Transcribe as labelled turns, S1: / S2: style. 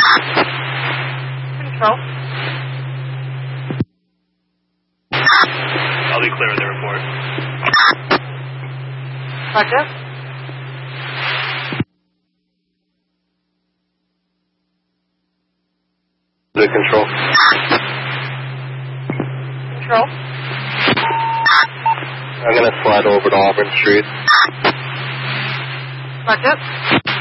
S1: Control.
S2: I'll be clear with the report.
S1: Roger.
S2: The control.
S1: Control.
S2: I'm going to slide over to Auburn Street.
S1: Roger.